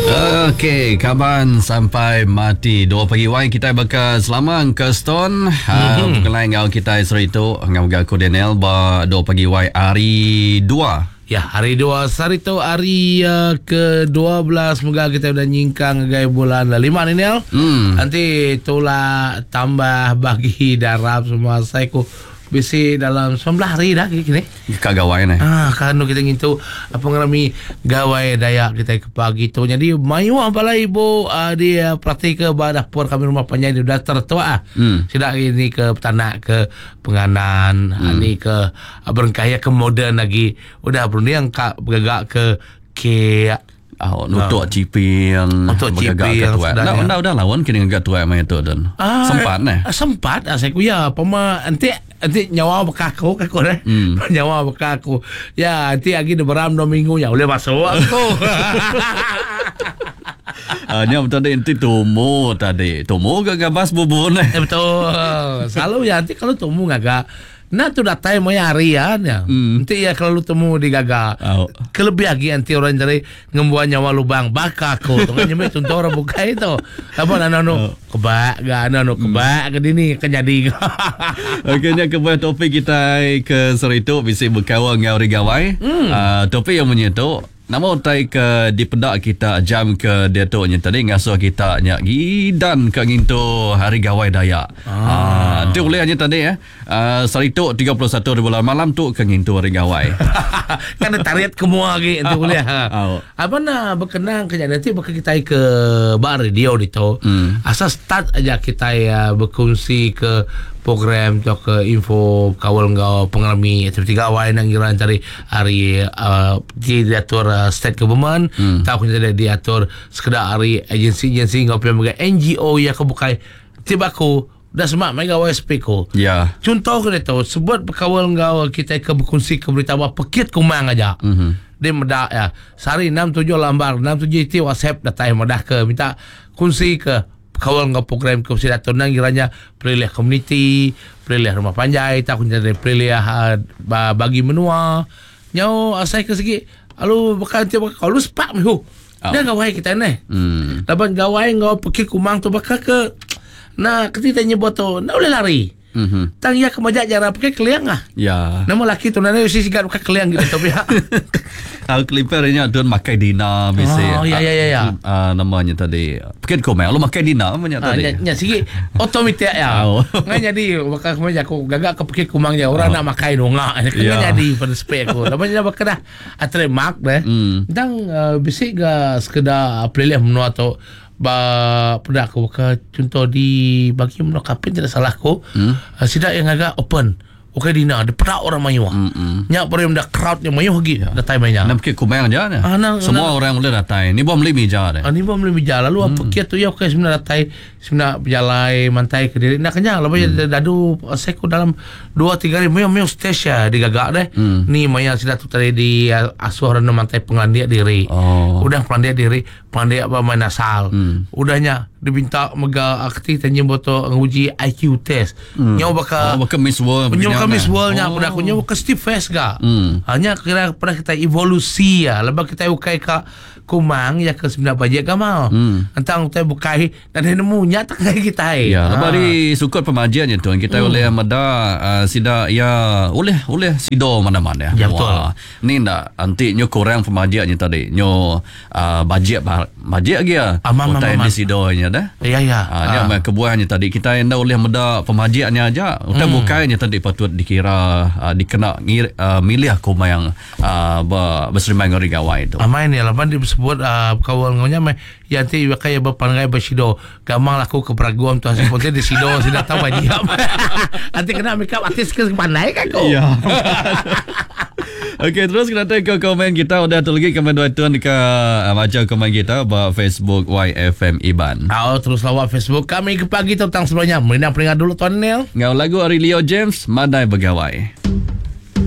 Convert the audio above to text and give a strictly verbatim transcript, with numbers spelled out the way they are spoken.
Okey, kaban sampai mati. Dua pagi wai kita bakal selamang ke Stone. Mm-hmm. Bukan lain ngau kita sore itu ngau aku Daniel ba dua pagi wai hari dua. Ya, hari dua hari itu hari uh, ke dua belas. Semoga kita udah nyingkang gai bulan lima ni Nel. Mm. Nanti itulah tambah bagi darab semua saya ku bisi dalam sembilan belas hari dah kini. Kagawai ni. Ah, kan kita ngintu apa ngarami gawai Dayak kita ke pagi tu. Jadi mayu apalah ibu uh, dia praktik ke badah por kami rumah panjang dia dah tertua ah. Hmm. Sidak ini ke petanak ke penganan, hmm. ni ke uh, berengkaya ke modern lagi. Udah beruni yang kak bergagak ke ke Oh, nutuk uh, G P yang untuk G P yang dah dah dah lawan kini agak tua main tu dan ah, sempat ni ah, sempat ah, saya kuya pema nanti nanti nyawa bekaku kaku deh hmm. nyawa bekaku ya nanti lagi beram dua minggu ya boleh masuk aku hanya betul tadi nanti tumu tadi tumu gak bas bubun eh, betul selalu ya nanti kalau tumu agak nah tu datai mo harian ya. Mm. Nanti ya kalau lu temu di gagal. Oh. Kelebih lagi nanti orang dari ngembuat nyawa lubang baka ko. Tu kan nyemai contoh orang buka itu. Apa nano oh. kebak ga nano kebak ke dini kan jadi. Okeynya kepada topik kita ke sore itu bisa berkawan dengan orang gawai. Mm. Uh, topik yang menyentuh nama utai ke di pedak kita jam ke dia tu nya tadi ngasuh kita nya gidan ke ngintu hari gawai Dayak. Ah, tu boleh hanya tadi ya. Uh, Sarito tiga puluh satu bulan malam tu ke ngintu hari gawai. Kan tariat kemua lagi tu boleh. Oh. Apa nak berkenang kejadian nanti bakal kita ke bar radio itu. Hmm. Asal start aja kita ya berkongsi ke program atau ke info kawal ngau pengalami aktiviti gawai nang giran cari hari uh, di diatur uh, state government hmm. tahu kita diatur sekedar hari agensi-agensi ngau pilihan N G O yang kebukai tiba ku dah semak mai gawai S P ko ya contoh ke itu sebut kawal ngau kita ke berkongsi ke berita apa pekit kumang aja mm-hmm. dia medak ya sehari enam tujuh lambar enam tujuh itu WhatsApp datang medak ke minta kongsi ke kawal ngau program ke sidaton nang kiranya pelilih community, pelilih rumah panjai, tak kunci dari pelilih uh, bagi menua. Nyau asai ke segi, alu bakal tiap kalau sepak mihu. Dah gawai kita ni. Hmm. Dapat gawai ngau pergi kumang tu bakal ke nah ketika nyebut tu, nak boleh lari. Mm-hmm. Tang ya kemajak jarak pakai keliang ah. Ya. Nama laki tu nana usi sigat pakai keliang gitu tapi ha. Kalau klipernya tuan makai dina biasa. Oh ya ya ya ya. Uh, namanya tadi. Pakai komel lu makai dina banyak tadi. Ah, nya sigi otomatis ya. Ngan jadi bakal kemajak aku gagak ke pakai kumangnya orang nak makai donga. Kan jadi pada spek aku. Namanya bakal dah atre mark deh. Dan bisik ga sekedar pelilih menua tu ba pedak aku ke contoh di bagi menua kapin tidak salah aku hmm? uh, sidak yang agak open okey dina ada pedak orang mayu mm-hmm. nyak pare mendak crowd yang mayu lagi ya. Datai banyak nak pergi kumang aja ah, nah, semua nah, orang boleh datai ni bom limi ja ah, ni bom limi ja lalu hmm. apa kia tu ya okey sebenarnya datai sebenarnya berjalai mantai ke diri nak kenyang lepas hmm. dadu seko dalam dua tiga hari mayu mayu stage ya digagak deh hmm. ni maya sidak tu tadi di asuh random mantai pengandia diri oh. udah pengandia diri pengandia apa main asal hmm. udahnya diminta mega aktif tanya boto nguji I Q test hmm. nyau bakal oh, bakal Miss World nyau Miss World nya pada aku nyau ke Steve Fest ga hmm. hanya kira pada kita evolusi ya lepas kita ukai ka kumang ya ke sebenar bajet gamal hmm. entang kita bukai dan nemu nya tak kayak kita ya lepas di sukut pemajiannya tuan kita hmm. oleh mada uh, sida ya oleh oleh sido mana-mana ya betul ni ndak anti nyo kurang pemajiannya tadi nyo uh, bajet bajet lagi ya utai di sidonya dah ya ya ah uh, kebuahannya tadi kita yang dah oleh meda pemajiannya aja utai hmm. bukainya tadi patut dikira uh, dikena ngir, uh, milih kuma yang uh, berserimai ngori gawai itu amain ya lapan disebut uh, kawal ngonya mah ya nanti kaya berpangai bersido gamang laku keperaguan tu hasil konten di sido sudah tahu dia nanti kena make up artis ke pandai kan kau ya okey terus kita tengok komen kita udah tu lagi komen dua tuan dekat uh, baca komen kita ba Facebook Y F M Iban. Oh terus lawan Facebook kami ke pagi tentang sebelumnya. Merina peringat dulu tuan Nel. Ngau lagu Aurelio James Madai Begawai.